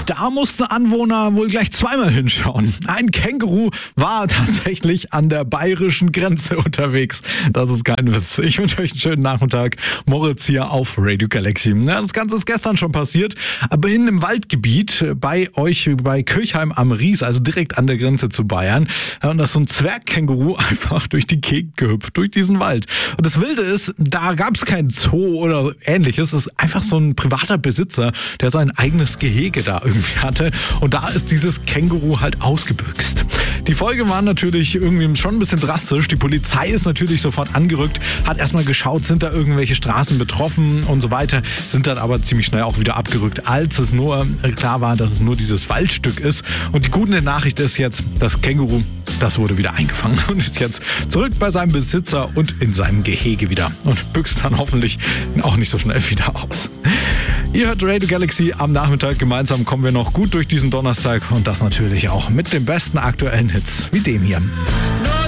Da mussten Anwohner wohl gleich zweimal hinschauen. Ein Känguru war tatsächlich an der bayerischen Grenze unterwegs. Das ist kein Witz. Ich wünsche euch einen schönen Nachmittag. Moritz hier auf Radio Galaxy. Ja, das Ganze ist gestern schon passiert, aber in einem Waldgebiet bei euch, bei Kirchheim am Ries, also direkt an der Grenze zu Bayern. Und da ist so ein Zwergkänguru einfach durch die Gegend gehüpft, durch diesen Wald. Und das Wilde ist, da gab es kein Zoo oder ähnliches. Es ist einfach so ein privater Besitzer, der sein eigenes Gehege da irgendwie hatte. Und da ist dieses Känguru halt ausgebüxt. Die Folge war natürlich irgendwie schon ein bisschen drastisch. Die Polizei ist natürlich sofort angerückt, hat erstmal geschaut, sind da irgendwelche Straßen betroffen und so weiter, sind dann aber ziemlich schnell auch wieder abgerückt, als es nur klar war, dass es nur dieses Waldstück ist. Und die gute Nachricht ist jetzt, das Känguru, das wurde wieder eingefangen und ist jetzt zurück bei seinem Besitzer und in seinem Gehege wieder und büxt dann hoffentlich auch nicht so schnell wieder aus. Ihr hört Radio Galaxy am Nachmittag. Gemeinsam kommen wir noch gut durch diesen Donnerstag und das natürlich auch mit den besten aktuellen Hits wie dem hier.